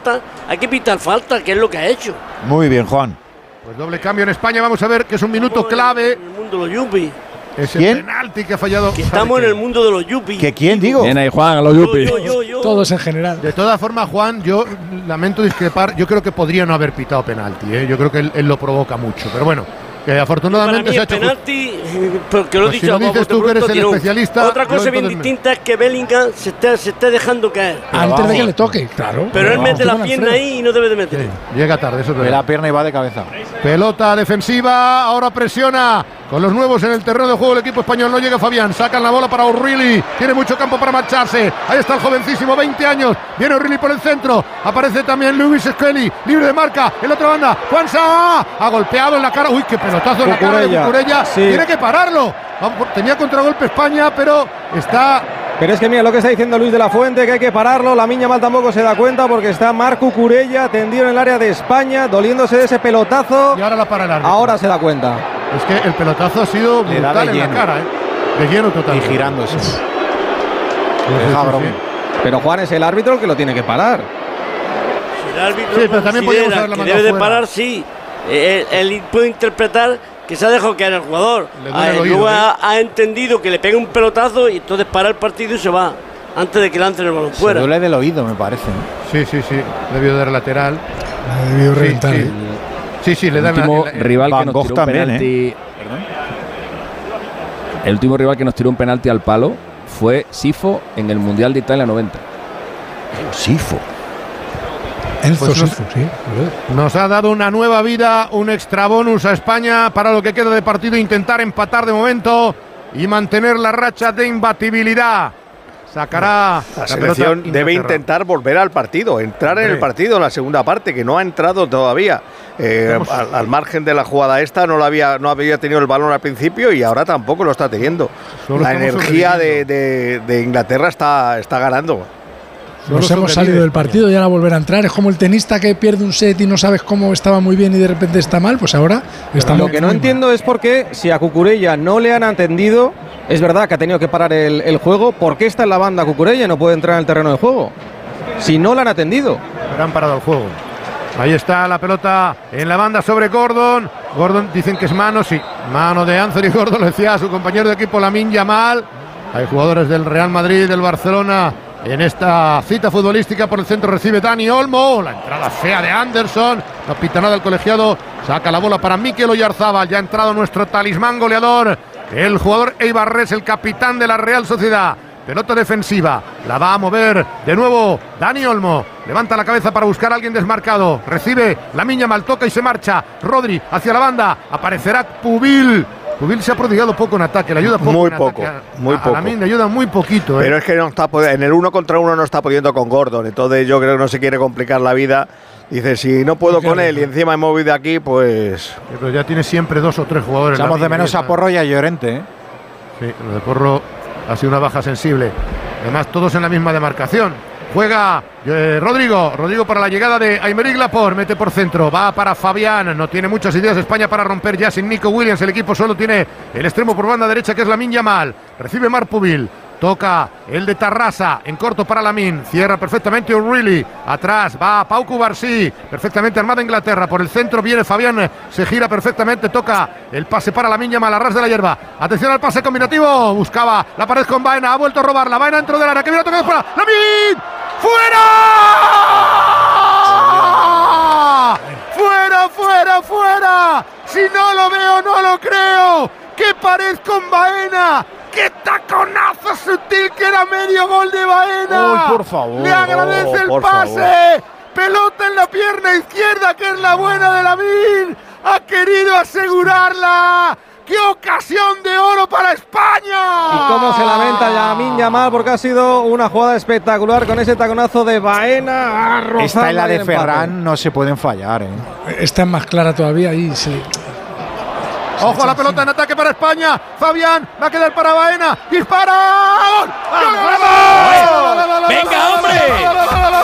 falta, hay que pitar falta, que es lo que ha hecho. Muy bien, Juan. Pues doble cambio en España, vamos a ver que es un minuto clave. En el mundo de los yuppies. Ese ¿Quién? penalti que ha fallado. Que estamos en el mundo de los yuppies. ¿Que quién digo? Bien ahí, Juan, a los yuppies. Yo. Todos en general. De todas formas, Juan, yo lamento discrepar. Yo creo que podría no haber pitado penalti. Yo creo que él lo provoca mucho. Pero bueno, que afortunadamente se ha hecho. Penalti, porque lo he Pues dicho si lo a dices tú que eres el especialista. Otra cosa bien distinta es que Bellingham se está dejando caer. Antes de que le toque, claro. Pero él mete la pierna ahí y no debe de meter. Sí, llega tarde, eso es De verdad. la pierna y va de cabeza. Pelota defensiva, ahora presiona con los nuevos en el terreno de juego el equipo español. No llega Fabián, sacan la bola para O'Reilly, tiene mucho campo para marcharse. Ahí está el jovencísimo, 20 años. Viene O'Reilly por el centro, aparece también Lewis Skelly, libre de marca. En la otra banda, Juan Sá ha golpeado en la cara. Uy, qué pelotazo en la cara de Cucurella. Sí. Tiene que pararlo. Tenía contragolpe España, pero está. Pero es que mira lo que está diciendo Luis de la Fuente, que hay que pararlo. La Miña Mal tampoco se da cuenta porque está Marc Cucurella tendido en el área de España, doliéndose de ese pelotazo. Y ahora la para el árbitro. Ahora se da cuenta. Es que el pelotazo ha sido Le da brutal de en la lleno. cara, de lleno total. Y girándose. Sí, Deja broma. Pero Juan es el árbitro el que lo tiene que parar. Si el árbitro Sí, pero también podríamos considera haberla que mandado debe de fuera. parar, sí. Él puede interpretar que se ha dejado caer el jugador. Le duele el oído, Luego ¿eh? ha entendido que le pega un pelotazo y entonces para el partido y se va. Antes de que lancen el balón Se fuera. duele del oído, me parece. Sí. Debió dar lateral. Ha debido reventar. Sí, le El dan último rival Van que nos Gogh tiró también, un penalti. El último rival que nos tiró un penalti al palo fue Sifo en el Mundial de Italia 90. Sifo. Enzo Pues Sifo, sí. Nos ha dado una nueva vida, un extra bonus a España para lo que queda de partido, intentar empatar de momento y mantener la racha de imbatibilidad. Sacará La selección pelota debe Inglaterra. intentar volver al partido, entrar en el Hombre. partido en la segunda parte, que no ha entrado todavía. Al margen de la jugada esta, no había tenido el balón al principio y ahora tampoco lo está teniendo. Solo La estamos energía sobreviviendo. de Inglaterra está ganando. Nos Solo hemos sobrevive. salido del partido y ahora volver a entrar. Es como el tenista que pierde un set y no sabes cómo estaba muy bien y de repente está mal. Pues ahora está Lo que no entiendo es por qué, si a Cucurella no le han atendido, es verdad que ha tenido que parar el juego, ¿por qué está en la banda Cucurella y no puede entrar en el terreno de juego? Si no le han atendido. Pero han parado el juego. Ahí está la pelota en la banda sobre Gordon. Gordon dicen que es mano, sí. Mano de Anthony Gordon, lo decía a su compañero de equipo Lamine Yamal. Hay jugadores del Real Madrid, del Barcelona. En esta cita futbolística por el centro recibe Dani Olmo. La entrada fea de Anderson. No pita nada el colegiado. Saca la bola para Mikel Oyarzábal. Ya ha entrado nuestro talismán goleador. El jugador Eibarres, el capitán de la Real Sociedad. Pelota defensiva. La va a mover de nuevo Dani Olmo. Levanta la cabeza para buscar a alguien desmarcado. Recibe Lamine Yamal, toca y se marcha. Rodri hacia la banda. Aparecerá Pubil. Pubil se ha prodigado poco en ataque, le ayuda poco. Muy en poco, ataque. muy poco. A Lamine le ayuda muy poquito. Pero es que no está en el 1 contra 1 no está pudiendo con Gordon, entonces yo creo que no se quiere complicar la vida. Dice, si no puedo con él y encima he movido aquí, pues... Pero ya tiene siempre 2 o 3 jugadores. Echamos de Lamine, menos a Porro y a Llorente, ¿eh? Sí, lo de Porro ha sido una baja sensible. Además, todos en la misma demarcación. Juega Rodrigo para la llegada de Aymeric Laporte, mete por centro, va para Fabián, no tiene muchas ideas España para romper ya sin Nico Williams, el equipo solo tiene el extremo por banda derecha que es Lamine Yamal, recibe Marc Pubil, toca el de Tarrasa, en corto para Lamine, cierra perfectamente O'Reilly, atrás va Pau Cubarsí, perfectamente armada Inglaterra, por el centro viene Fabián, se gira perfectamente, toca el pase para Lamine Yamal, a ras de la hierba, atención al pase combinativo, buscaba la pared con Baena, ha vuelto a robarla, Baena dentro del área, que viene a tocar para Lamine, ¡fuera! ¡Fuera! Si no lo veo, no lo creo. ¡Qué pared con Baena! ¡Qué taconazo sutil que era medio gol de Baena! ¡Uy, por favor! ¡Le agradece el por pase! favor. Pelota en la pierna izquierda, que es la buena de Lamine. Ha querido asegurarla. ¡Qué ocasión de oro para España! Y cómo se lamenta Lamine Yamal porque ha sido una jugada espectacular con ese taconazo de Baena. Esta y la de el empate. Ferran no se pueden fallar, ¿eh? Esta es más clara todavía y se... Ojo a la pelota en ataque para España. Fabián va a quedar para Baena. ¡Dispara! ¡Gol! ¡Gol! ¡Venga, hombre!